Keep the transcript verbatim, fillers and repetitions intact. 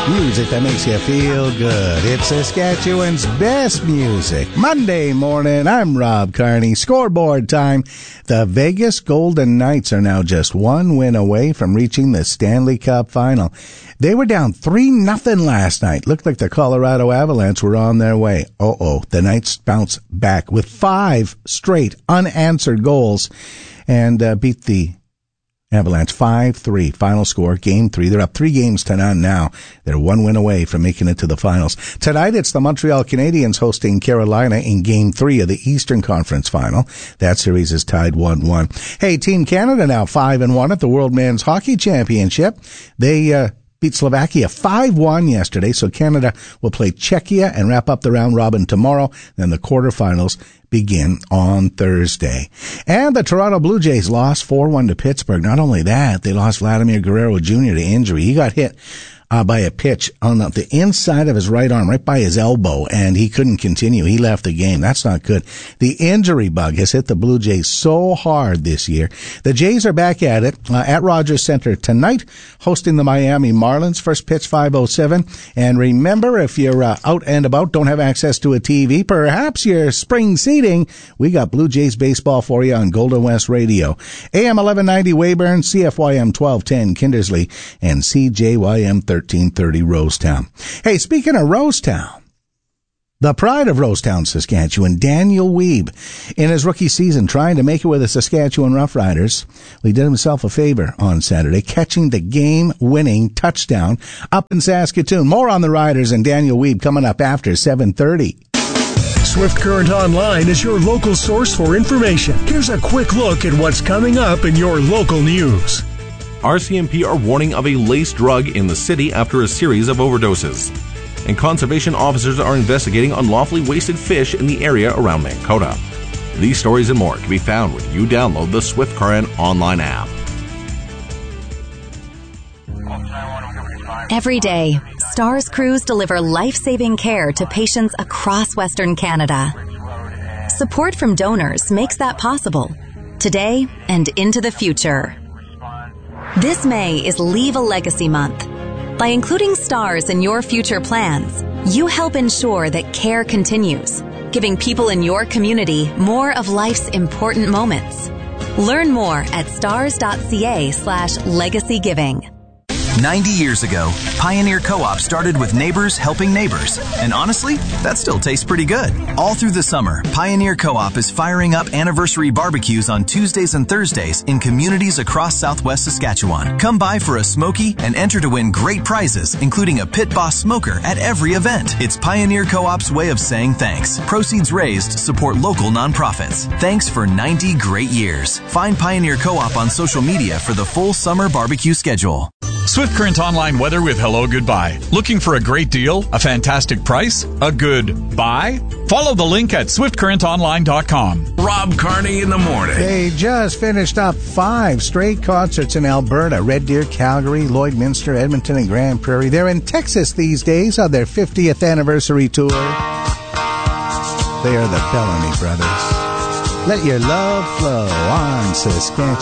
Music that makes you feel good. It's Saskatchewan's best music. Monday morning, I'm Rob Carney. Scoreboard time. The Vegas Golden Knights are now just one win away from reaching the Stanley Cup final. They were down three nothing last night. Looked like the Colorado Avalanche were on their way. Uh-oh. The Knights bounce back with five straight unanswered goals and uh, beat the Avalanche five three. Final score, game three. They're up three games to none now. They're one win away from making it to the finals. Tonight, it's the Montreal Canadiens hosting Carolina in game three of the Eastern Conference final. That series is tied one one. Hey, Team Canada now five and one at the World Men's Hockey Championship. They, uh, beat Slovakia five one yesterday, so Canada will play Czechia and wrap up the round robin tomorrow. Then the quarterfinals begin on Thursday. And the Toronto Blue Jays lost four one to Pittsburgh. Not only that, they lost Vladimir Guerrero Junior to injury. He got hit uh, by a pitch on the inside of his right arm, right by his elbow, and he couldn't continue. He left the game. That's not good. The injury bug has hit the Blue Jays so hard this year. The Jays are back at it uh, at Rogers Center tonight, hosting the Miami Marlins. First pitch five oh seven. And remember, if you're uh, out and about, don't have access to a T V, perhaps your spring seating, we got Blue Jays baseball for you on Golden West Radio. A M eleven ninety Weyburn, C F Y M twelve ten Kindersley, and C J Y M thirteen thirty Rosetown. Hey, speaking of Rosetown, the pride of Rosetown, Saskatchewan, Daniel Wiebe, in his rookie season, trying to make it with the Saskatchewan Roughriders. Well, he did himself a favor on Saturday, catching the game-winning touchdown up in Saskatoon. More on the Riders and Daniel Wiebe coming up after seven thirty. Swift Current Online is your local source for information. Here's a quick look at what's coming up in your local news. R C M P are warning of a lace drug in the city after a series of overdoses. And conservation officers are investigating unlawfully wasted fish in the area around Mankota. These stories and more can be found when you download the Swift Current Online app. Every day, STARS crews deliver life-saving care to patients across Western Canada. Support from donors makes that possible, today and into the future. This May is Leave a Legacy Month. By including STARS in your future plans, you help ensure that care continues, giving people in your community more of life's important moments. Learn more at stars.ca slash legacy giving. ninety years ago, Pioneer Co-op started with neighbors helping neighbors. And honestly, that still tastes pretty good. All through the summer, Pioneer Co-op is firing up anniversary barbecues on Tuesdays and Thursdays in communities across Southwest Saskatchewan. Come by for a smoky and enter to win great prizes, including a Pit Boss smoker at every event. It's Pioneer Co-op's way of saying thanks. Proceeds raised support local nonprofits. Thanks for ninety great years. Find Pioneer Co-op on social media for the full summer barbecue schedule. Swift Current Online weather with Hello Goodbye. Looking for a great deal, a fantastic price, a good buy? Follow the link at swift current online dot com. Rob Carney in the morning. They just finished up five straight concerts in Alberta. Red Deer, Calgary, Lloydminster, Edmonton, and Grand Prairie. They're in Texas these days on their fiftieth anniversary tour. They are the Bellamy Brothers. Let your love flow on, Saskatchewan.